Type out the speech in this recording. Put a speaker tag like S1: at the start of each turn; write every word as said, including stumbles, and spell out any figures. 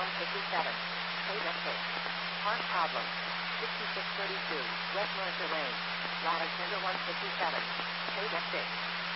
S1: one fifty-seven. Page F six. Park problem. sixty-six thirty-two. West Mercer Lane. Ladder Center one fifty-seven. Page F six.